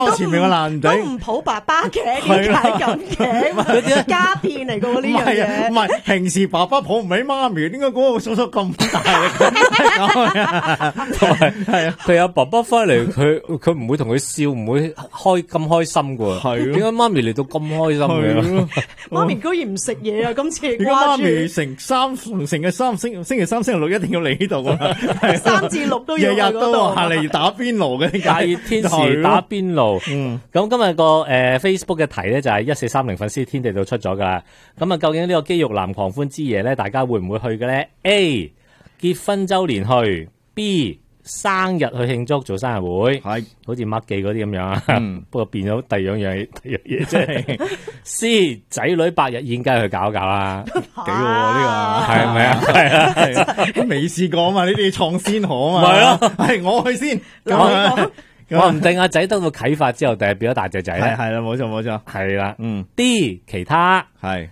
前面個男仔都唔抱爸爸嘅，點解咁嘅？家變嚟噶喎呢樣嘢。 唔係平時爸爸抱唔起媽咪，點解嗰個叔叔咁大力？ 係啊，佢有爸爸翻嚟，佢唔會同佢笑，唔會咁開心噶。係點解媽咪嚟到咁開心嘅？ 媽咪居然唔食嘢啊！今次點解媽咪成嘅星期三、星期六一定要嚟呢度啊 ？3至6都要日日都話嚟打邊爐嘅， 大熱天時打邊爐。咁今日個Facebook 嘅題咧就係1430粉絲天地度出咗噶啦。咁啊，究竟呢個肌肉男狂歡之夜咧，大家會唔會去嘅咧 ？A 結婚周年去 ，B 生日去慶祝做生日會，係好似麥記嗰啲咁樣啊。不過變咗第二樣嘢，即係 C 仔女百日宴梗係去搞啦， 幾好喎呢個， 係咪啊？係啊， 未試過啊嘛，呢啲創先河啊嘛，係咯，係我去先。 我唔定阿仔得到啟發之後，第日變咗大隻仔咧。 係啦，冇錯， 係啦。D 其他係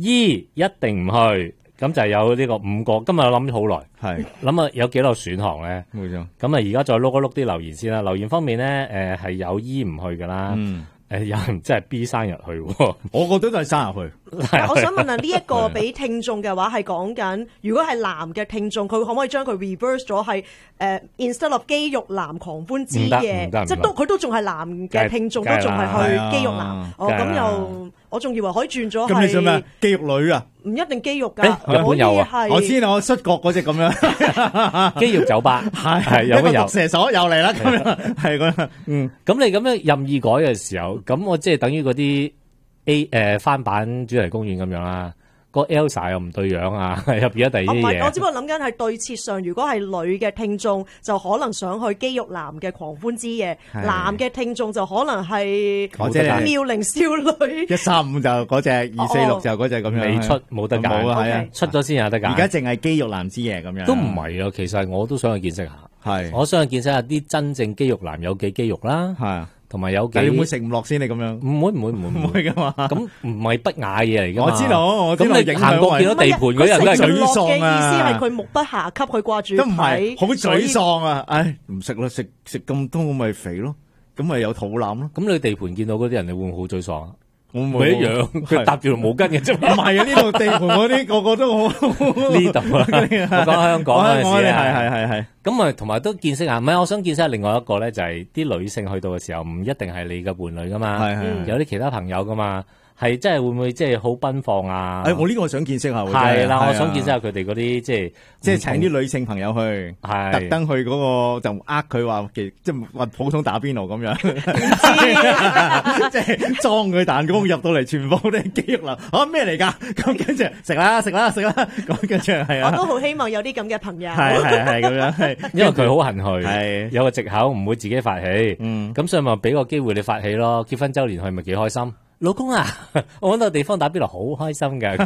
E 一定唔去，咁就有呢個5個。今日我諗咗好耐，係諗下有幾多選項咧。冇錯。咁啊，而家再碌一碌啲留言先啦。留言方面咧，係有 E 唔去噶啦。有人真係 B 生日去， 我覺得都係生日去。 我想問下呢一個俾聽眾嘅話係講緊，如果係男嘅聽眾，佢可唔可以將佢 reverse 咗係instead of 肌肉男狂歡之夜，即係佢都仲係男嘅聽眾，都仲係去肌肉男。咁又我仲以為可以轉咗係。 咁你想咩？肌肉女啊？ 唔一定肌肉㗎， 可以係。 我知我摔角嗰隻咁樣， 肌肉酒吧係有乜有？ 射手又嚟啦，咁樣係咁。 咁你咁樣任意改嘅時候，咁我即係等於嗰啲翻版主題公園咁樣啦。個 Elsa 又唔對樣啊，入邊一第二啲嘢。 我只不過諗緊係對設上，如果係女嘅聽眾，就可能想去肌肉男嘅狂歡之夜；男嘅聽眾就可能係妙齡少女。 135就嗰隻，246就嗰隻咁樣。 未出冇得揀， 係啊， 出咗先有得揀。 而家淨係肌肉男之夜咁樣。 都唔係啊，其實我都想去見識下。係，我想去見識下啲真正肌肉男有幾肌肉啦。係。同埋有幾， 你會食唔落先？你咁樣唔會噶嘛？咁唔係不雅嘢嚟噶嘛？ 我知道，咁你行過見到地盤嗰人都係沮喪啊！意思係佢目不暇給，佢掛住都唔係好沮喪啊！唉，唔食啦，食咁多我咪肥咯，咁咪有肚腩咯。 咁你地盤見到嗰啲人，你會唔會好沮喪啊？ 我唔一樣，佢搭住條毛巾嘅啫。 唔係啊，呢度地盤嗰啲個個都好。 呢度啊，我講香港嗰陣時係。 咁啊，同埋都見識下。唔係，我想見識下另外一個咧，就係啲女性去到嘅時候，唔一定係你嘅伴侶噶嘛，有啲其他朋友噶嘛。係真係會唔會即係好奔放啊？ 我呢個我想見識下。 係啦，我想見識下佢哋嗰啲即係請啲女性朋友去，特登去嗰個就佢話即係話普通打邊爐咁樣，即係裝佢彈弓入到嚟，全部都係肌肉男。咩嚟㗎？咁跟住食啦，咁跟住係啊。 我都好希望有啲咁嘅朋友。 係咁樣， 因為佢好恨去，有個藉口唔會自己發起。咁所以咪俾個機會你發起咯。結婚週年去咪幾開心？老公啊，我搵到地方打邊爐好開心噶。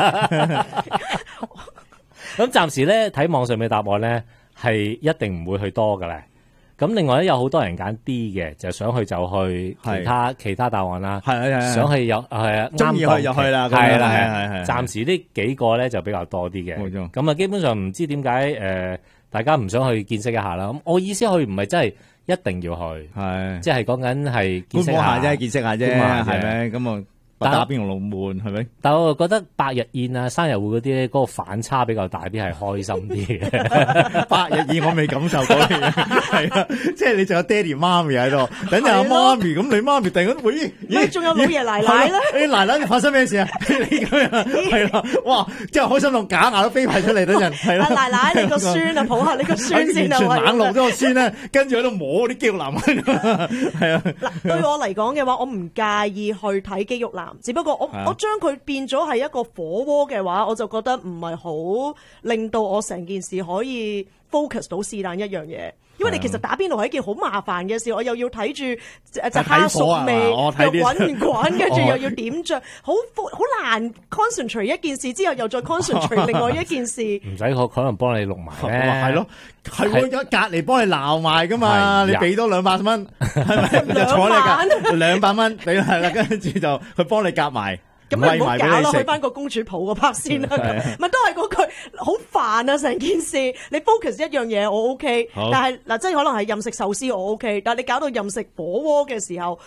咁暫時咧睇網上嘅答案咧係一定唔會去多噶啦。咁另外咧有好多人揀 D 嘅，就想去就去其他答案啦。係想去有中意去就去啦。 係啦。暫時呢幾個咧就比較多啲嘅。冇錯。咁啊，基本上唔知點解大家唔想去見識一下啦。咁我意思去唔係真係一定要去，即係講緊係見識下啫，見識下啫，係咪？咁啊，打邊爐老悶係咪？ 但我覺得百日宴啊、生日會嗰啲咧，嗰個反差比較大啲，係開心啲嘅。 百日宴我未感受過，係啊，即係你仲有爹哋媽咪喺度，等陣有媽咪咁，你媽咪突然間會， 咦？仲有老爺奶奶咧？ 你奶奶發生咩事啊？你咁樣係啦，哇！真係開心到假牙都飛埋出嚟，等陣係啦。 奶奶，你個孫啊，抱下你個孫先啊！ 完全冷落咗個孫咧，跟住喺度摸啲肌肉男，係啊。 嗱，對我嚟講嘅話，我唔介意去睇肌肉男。只不過我將佢變咗係一個火鍋嘅話，我就覺得唔係好令到我成件事可以 focus 到是但一樣嘢。因為你其實打邊爐係一件好麻煩嘅事，我又要睇住隻蝦熟未，又滾唔滾，跟住又要點著，好難 concentrate 一件事，之後又再 concentrate 另外一件事。 唔使可能幫你錄埋咧， 係咯，係會隔離幫你鬧埋噶嘛，你俾多200蚊，係咪？就坐你隔200蚊俾係啦，跟住就佢幫你夾埋。 咁你唔好搞啦， 餵埋俾你食去翻個公主抱嗰 part 先啦。咪都係嗰句，好煩啊！成件事，你 focus 一樣嘢我 OK， 好但係嗱，即係可能係任食壽司我 OK，但係你搞到任食火鍋嘅時候，